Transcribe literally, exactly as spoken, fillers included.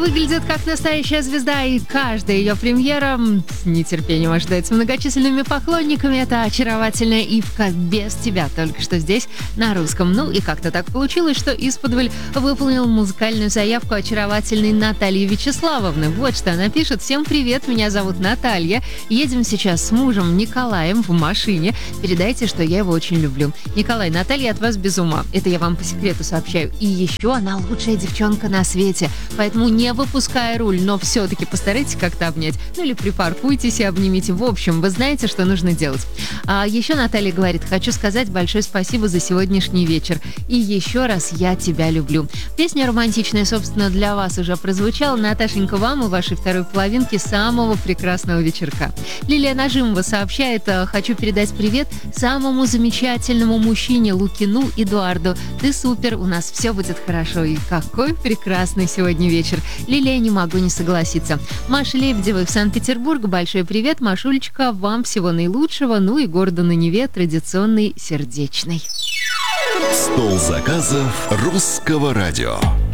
выглядит как настоящая звезда, и каждая ее премьера с нетерпением ожидается многочисленными поклонниками. Это очаровательная Ивка «Без тебя» только что здесь на русском. Ну и как-то так получилось, что исподволь выполнил музыкальную заявку очаровательной Натальи Вячеславовны. Вот что она пишет. Всем привет, меня зовут Наталья. Едем сейчас с мужем Николаем в машине. Передайте, что я его очень люблю. Николай, Наталья от вас без ума. Это я вам по секрету сообщаю. И еще она лучшая девчонка на свете. Поэтому не выпускай руль, но все-таки постарайтесь как-то обнять. Ну или припаркуйтесь и обнимите. В общем, вы знаете, что нужно делать. А еще Наталья говорит, хочу сказать большое спасибо за сегодняшний вечер. И еще раз я тебя люблю. Песня романтичная, собственно, для вас уже прозвучала. Наташенька, вам и вашей второй половинке самого прекрасного вечерка. Лилия Нажимова сообщает, хочу передать привет самому замечательному мужчине Лукину Эдуарду. Ты супер, у нас все будет хорошо. И какой прекрасный сегодня вечер. Лилия, не могу не согласиться. Маша Лебедева в Санкт-Петербург. Большой привет, Машулечка. Вам всего наилучшего. Ну и городу на Неве традиционный сердечный. Стол заказов русского радио.